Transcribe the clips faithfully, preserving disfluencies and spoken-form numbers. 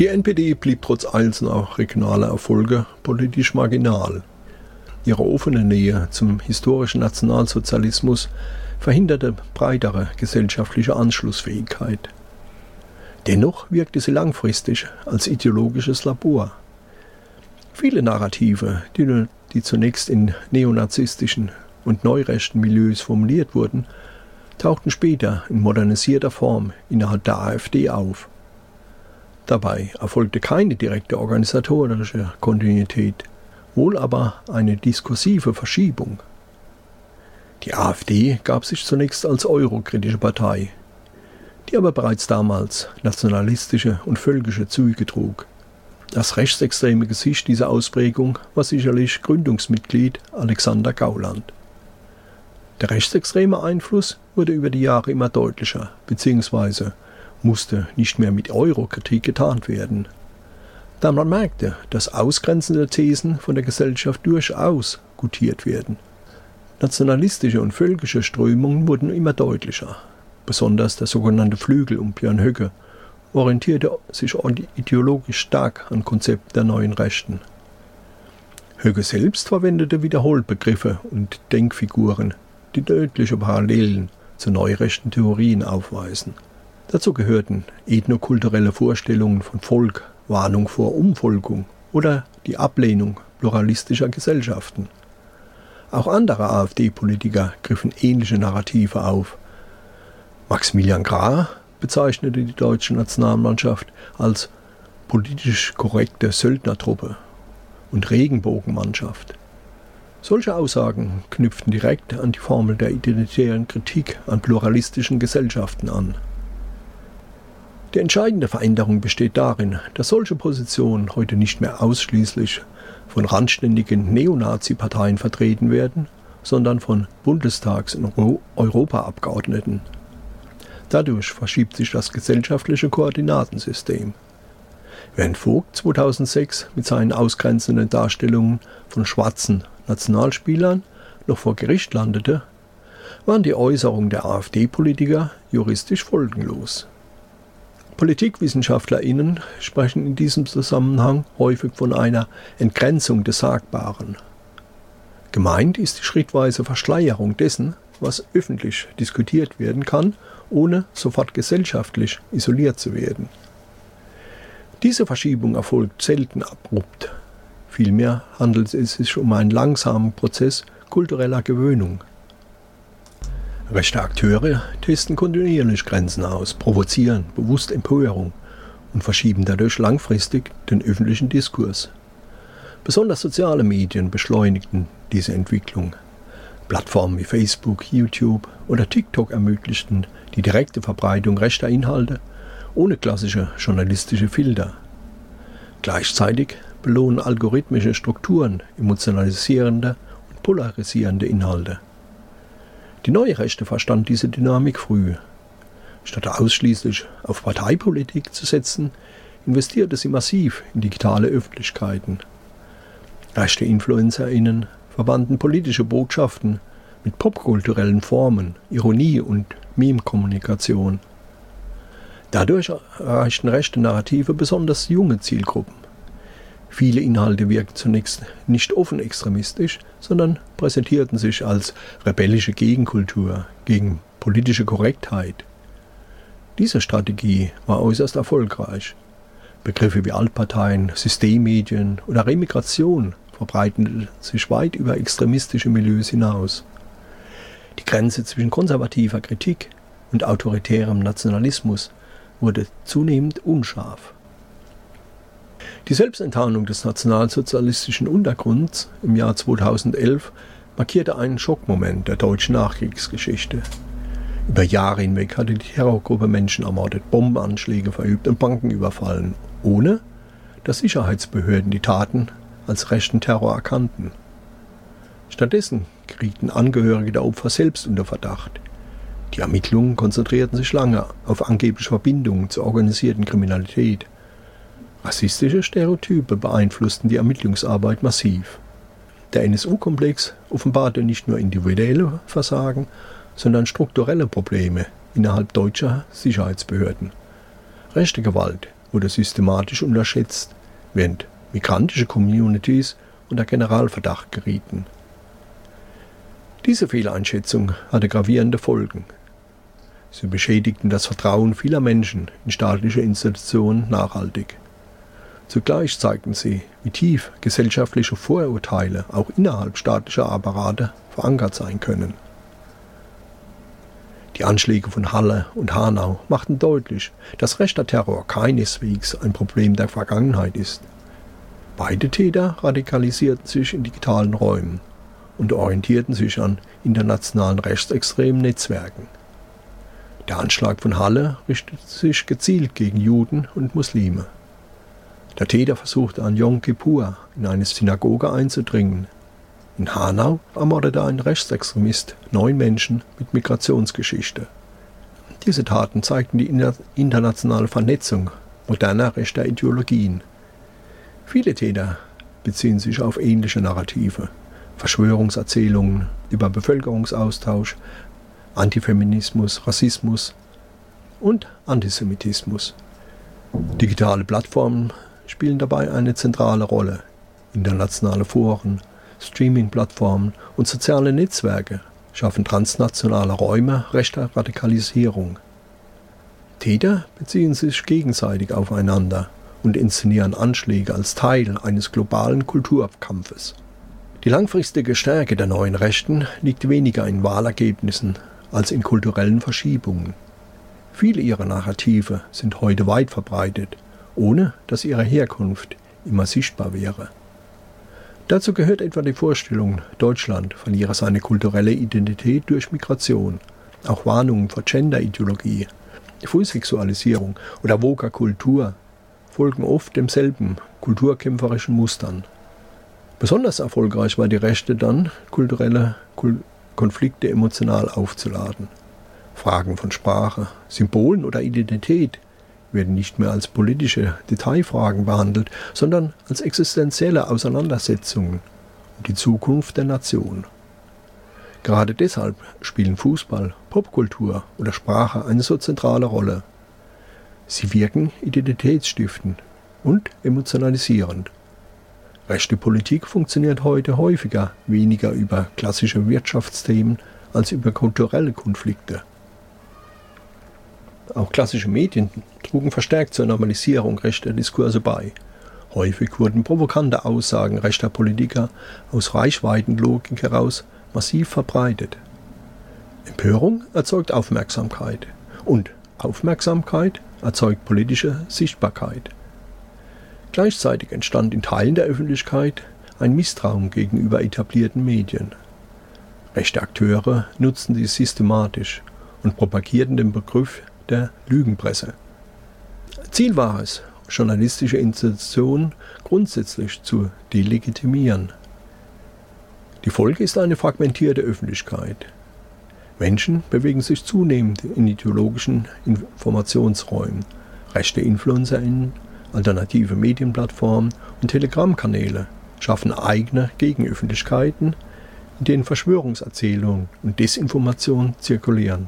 Die N P D blieb trotz einzelner regionaler Erfolge politisch marginal. Ihre offene Nähe zum historischen Nationalsozialismus verhinderte breitere gesellschaftliche Anschlussfähigkeit. Dennoch wirkte sie langfristig als ideologisches Labor. Viele Narrative, die, die zunächst in neonazistischen und neurechten Milieus formuliert wurden, tauchten später in modernisierter Form innerhalb der AfD auf. Dabei erfolgte keine direkte organisatorische Kontinuität, wohl aber eine diskursive Verschiebung. Die AfD gab sich zunächst als eurokritische Partei, die aber bereits damals nationalistische und völkische Züge trug. Das rechtsextreme Gesicht dieser Ausprägung war sicherlich Gründungsmitglied Alexander Gauland. Der rechtsextreme Einfluss wurde über die Jahre immer deutlicher, beziehungsweise musste nicht mehr mit Eurokritik getarnt werden. Da man merkte, dass ausgrenzende Thesen von der Gesellschaft durchaus gutiert werden. Nationalistische und völkische Strömungen wurden immer deutlicher. Besonders der sogenannte Flügel um Björn Höcke orientierte sich ideologisch stark an Konzepten der neuen Rechten. Höcke selbst verwendete wiederholt Begriffe und Denkfiguren, die deutliche Parallelen zu neurechten Theorien aufweisen. Dazu gehörten ethnokulturelle Vorstellungen von Volk, Warnung vor Umvolkung oder die Ablehnung pluralistischer Gesellschaften. Auch andere AfD-Politiker griffen ähnliche Narrative auf. Maximilian Krah bezeichnete die deutsche Nationalmannschaft als politisch korrekte Söldnertruppe und Regenbogenmannschaft. Solche Aussagen knüpften direkt an die Formel der identitären Kritik an pluralistischen Gesellschaften an. Die entscheidende Veränderung besteht darin, dass solche Positionen heute nicht mehr ausschließlich von randständigen Neonazi-Parteien vertreten werden, sondern von Bundestags- und Europaabgeordneten. Dadurch verschiebt sich das gesellschaftliche Koordinatensystem. Während Vogt zweitausendsechs mit seinen ausgrenzenden Darstellungen von schwarzen Nationalspielern noch vor Gericht landete, waren die Äußerungen der AfD-Politiker juristisch folgenlos. PolitikwissenschaftlerInnen sprechen in diesem Zusammenhang häufig von einer Entgrenzung des Sagbaren. Gemeint ist die schrittweise Verschleierung dessen, was öffentlich diskutiert werden kann, ohne sofort gesellschaftlich isoliert zu werden. Diese Verschiebung erfolgt selten abrupt. Vielmehr handelt es sich um einen langsamen Prozess kultureller Gewöhnung. Rechte Akteure testen kontinuierlich Grenzen aus, provozieren bewusst Empörung und verschieben dadurch langfristig den öffentlichen Diskurs. Besonders soziale Medien beschleunigten diese Entwicklung. Plattformen wie Facebook, YouTube oder TikTok ermöglichten die direkte Verbreitung rechter Inhalte ohne klassische journalistische Filter. Gleichzeitig belohnen algorithmische Strukturen emotionalisierende und polarisierende Inhalte. Die neue Rechte verstand diese Dynamik früh. Statt ausschließlich auf Parteipolitik zu setzen, investierte sie massiv in digitale Öffentlichkeiten. Rechte InfluencerInnen verbanden politische Botschaften mit popkulturellen Formen, Ironie und Meme-Kommunikation. Dadurch erreichten rechte Narrative besonders junge Zielgruppen. Viele Inhalte wirkten zunächst nicht offen extremistisch, sondern präsentierten sich als rebellische Gegenkultur gegen politische Korrektheit. Diese Strategie war äußerst erfolgreich. Begriffe wie Altparteien, Systemmedien oder Remigration verbreiteten sich weit über extremistische Milieus hinaus. Die Grenze zwischen konservativer Kritik und autoritärem Nationalismus wurde zunehmend unscharf. Die Selbstenttarnung des nationalsozialistischen Untergrunds im Jahr zweitausendelf markierte einen Schockmoment der deutschen Nachkriegsgeschichte. Über Jahre hinweg hatte die Terrorgruppe Menschen ermordet, Bombenanschläge verübt und Banken überfallen, ohne dass Sicherheitsbehörden die Taten als rechten Terror erkannten. Stattdessen gerieten Angehörige der Opfer selbst unter Verdacht. Die Ermittlungen konzentrierten sich lange auf angebliche Verbindungen zur organisierten Kriminalität. Rassistische Stereotype beeinflussten die Ermittlungsarbeit massiv. Der N S U-Komplex offenbarte nicht nur individuelle Versagen, sondern strukturelle Probleme innerhalb deutscher Sicherheitsbehörden. Rechte Gewalt wurde systematisch unterschätzt, während migrantische Communities unter Generalverdacht gerieten. Diese Fehleinschätzung hatte gravierende Folgen. Sie beschädigten das Vertrauen vieler Menschen in staatliche Institutionen nachhaltig. Zugleich zeigten sie, wie tief gesellschaftliche Vorurteile auch innerhalb staatlicher Apparate verankert sein können. Die Anschläge von Halle und Hanau machten deutlich, dass rechter Terror keineswegs ein Problem der Vergangenheit ist. Beide Täter radikalisierten sich in digitalen Räumen und orientierten sich an internationalen rechtsextremen Netzwerken. Der Anschlag von Halle richtete sich gezielt gegen Juden und Muslime. Der Täter versuchte an Yom Kippur in eine Synagoge einzudringen. In Hanau ermordete ein Rechtsextremist neun Menschen mit Migrationsgeschichte. Diese Taten zeigten die internationale Vernetzung moderner rechter Ideologien. Viele Täter beziehen sich auf ähnliche Narrative, Verschwörungserzählungen über Bevölkerungsaustausch, Antifeminismus, Rassismus und Antisemitismus. Digitale Plattformen spielen dabei eine zentrale Rolle. Internationale Foren, Streaming-Plattformen und soziale Netzwerke schaffen transnationale Räume rechter Radikalisierung. Täter beziehen sich gegenseitig aufeinander und inszenieren Anschläge als Teil eines globalen Kulturkampfes. Die langfristige Stärke der neuen Rechten liegt weniger in Wahlergebnissen als in kulturellen Verschiebungen. Viele ihrer Narrative sind heute weit verbreitet, ohne dass ihre Herkunft immer sichtbar wäre. Dazu gehört etwa die Vorstellung, Deutschland verliere seine kulturelle Identität durch Migration, auch Warnungen vor Genderideologie, Frühsexualisierung oder woker Kultur folgen oft demselben kulturkämpferischen Mustern. Besonders erfolgreich war die Rechte dann, kulturelle Kul- Konflikte emotional aufzuladen. Fragen von Sprache, Symbolen oder Identität werden nicht mehr als politische Detailfragen behandelt, sondern als existenzielle Auseinandersetzungen um die Zukunft der Nation. Gerade deshalb spielen Fußball, Popkultur oder Sprache eine so zentrale Rolle. Sie wirken identitätsstiftend und emotionalisierend. Rechte Politik funktioniert heute häufiger weniger über klassische Wirtschaftsthemen als über kulturelle Konflikte. Auch klassische Medien trugen verstärkt zur Normalisierung rechter Diskurse bei. Häufig wurden provokante Aussagen rechter Politiker aus Reichweitenlogik heraus massiv verbreitet. Empörung erzeugt Aufmerksamkeit und Aufmerksamkeit erzeugt politische Sichtbarkeit. Gleichzeitig entstand in Teilen der Öffentlichkeit ein Misstrauen gegenüber etablierten Medien. Rechte Akteure nutzten dies systematisch und propagierten den Begriff der Lügenpresse. Ziel war es, journalistische Institutionen grundsätzlich zu delegitimieren. Die Folge ist eine fragmentierte Öffentlichkeit. Menschen bewegen sich zunehmend in ideologischen Informationsräumen. Rechte InfluencerInnen, alternative Medienplattformen und Telegram-Kanäle schaffen eigene Gegenöffentlichkeiten, in denen Verschwörungserzählungen und Desinformation zirkulieren.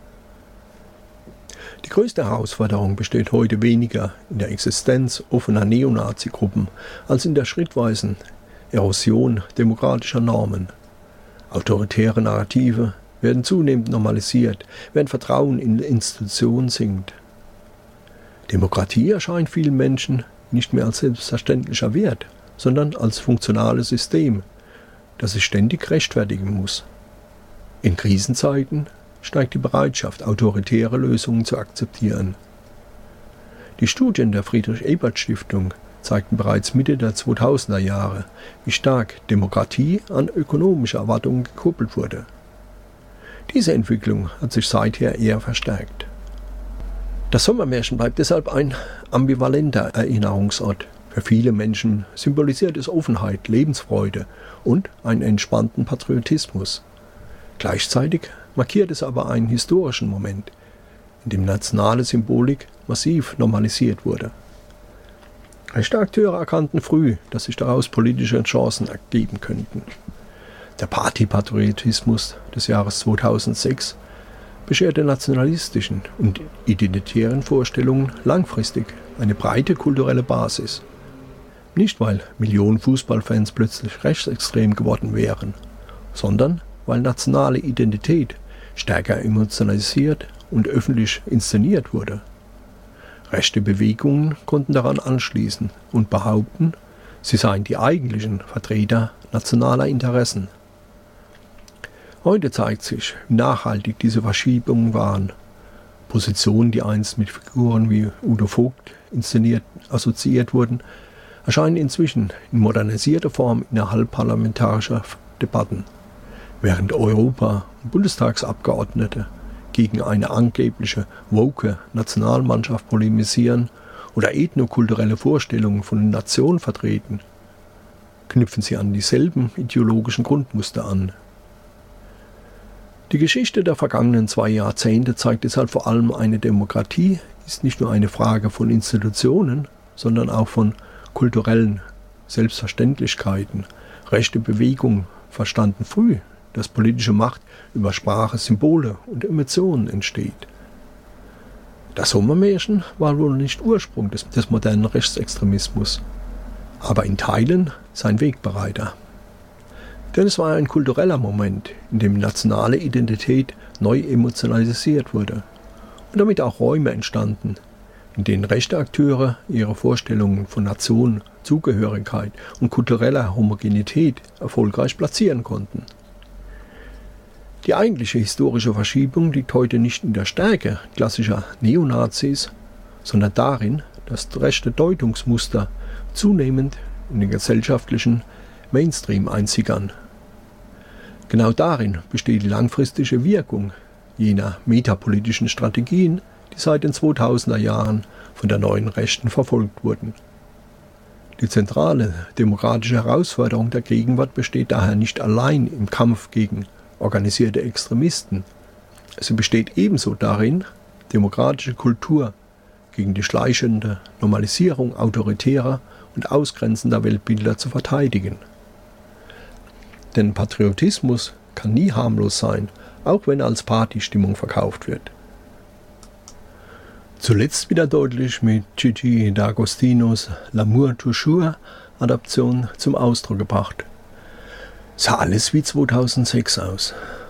Die größte Herausforderung besteht heute weniger in der Existenz offener Neonazi-Gruppen als in der schrittweisen Erosion demokratischer Normen. Autoritäre Narrative werden zunehmend normalisiert, während Vertrauen in Institutionen sinkt. Demokratie erscheint vielen Menschen nicht mehr als selbstverständlicher Wert, sondern als funktionales System, das sich ständig rechtfertigen muss. In Krisenzeiten steigt die Bereitschaft, autoritäre Lösungen zu akzeptieren. Die Studien der Friedrich-Ebert-Stiftung zeigten bereits Mitte der zweitausender Jahre, wie stark Demokratie an ökonomische Erwartungen gekoppelt wurde. Diese Entwicklung hat sich seither eher verstärkt. Das Sommermärchen bleibt deshalb ein ambivalenter Erinnerungsort. Für viele Menschen symbolisiert es Offenheit, Lebensfreude und einen entspannten Patriotismus. Gleichzeitig markiert es aber einen historischen Moment, in dem nationale Symbolik massiv normalisiert wurde. Rechte Akteure erkannten früh, dass sich daraus politische Chancen ergeben könnten. Der Partypatriotismus des Jahres zweitausendsechs bescherte nationalistischen und identitären Vorstellungen langfristig eine breite kulturelle Basis. Nicht, weil Millionen Fußballfans plötzlich rechtsextrem geworden wären, sondern weil nationale Identität stärker emotionalisiert und öffentlich inszeniert wurde. Rechte Bewegungen konnten daran anschließen und behaupten, sie seien die eigentlichen Vertreter nationaler Interessen. Heute zeigt sich, wie nachhaltig diese Verschiebungen waren. Positionen, die einst mit Figuren wie Udo Vogt inszeniert, assoziiert wurden, erscheinen inzwischen in modernisierter Form innerhalb parlamentarischer Debatten, während Europa- und Bundestagsabgeordnete gegen eine angebliche woke Nationalmannschaft polemisieren oder ethnokulturelle Vorstellungen von den Nationen vertreten, knüpfen sie an dieselben ideologischen Grundmuster an. Die Geschichte der vergangenen zwei Jahrzehnte zeigt deshalb vor allem, eine Demokratie ist nicht nur eine Frage von Institutionen, sondern auch von kulturellen Selbstverständlichkeiten. Rechte Bewegungen verstanden früh, dass politische Macht über Sprache, Symbole und Emotionen entsteht. Das Sommermärchen war wohl nicht Ursprung des, des modernen Rechtsextremismus, aber in Teilen sein Wegbereiter. Denn es war ein kultureller Moment, in dem nationale Identität neu emotionalisiert wurde und damit auch Räume entstanden, in denen rechte Akteure ihre Vorstellungen von Nation, Zugehörigkeit und kultureller Homogenität erfolgreich platzieren konnten. Die eigentliche historische Verschiebung liegt heute nicht in der Stärke klassischer Neonazis, sondern darin, dass rechte Deutungsmuster zunehmend in den gesellschaftlichen Mainstream einsickern. Genau darin besteht die langfristige Wirkung jener metapolitischen Strategien, die seit den zweitausender Jahren von der neuen Rechten verfolgt wurden. Die zentrale demokratische Herausforderung der Gegenwart besteht daher nicht allein im Kampf gegen organisierte Extremisten. Sie besteht ebenso darin, demokratische Kultur gegen die schleichende Normalisierung autoritärer und ausgrenzender Weltbilder zu verteidigen. Denn Patriotismus kann nie harmlos sein, auch wenn er als Partystimmung verkauft wird. Zuletzt wieder deutlich mit Gigi D'Agostinos L'amour toujours Adaption zum Ausdruck gebracht. Sah alles wie zweitausendsechs aus.